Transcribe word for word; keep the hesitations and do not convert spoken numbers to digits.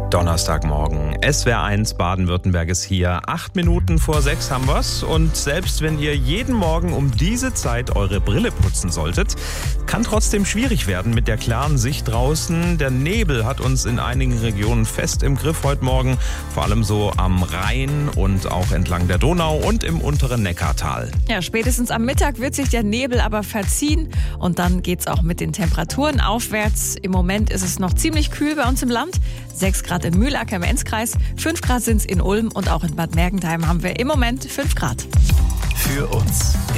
Donnerstagmorgen, S W R eins Baden-Württemberg ist hier. Acht Minuten vor sechs haben wir's. Und selbst wenn ihr jeden Morgen um diese Zeit eure Brille putzen solltet, kann trotzdem schwierig werden mit der klaren Sicht draußen. Der Nebel hat uns in einigen Regionen fest im Griff heute Morgen. Vor allem so am Rhein und auch entlang der Donau und im unteren Neckartal. Ja, spätestens am Mittag wird sich der Nebel aber verziehen. Und dann geht's auch mit den Temperaturen aufwärts. Im Moment ist es noch ziemlich kühl bei uns im Land. sechs Grad in Mühlacker im Enzkreis, fünf Grad sind es in Ulm und auch in Bad Mergentheim haben wir im Moment fünf Grad. Für uns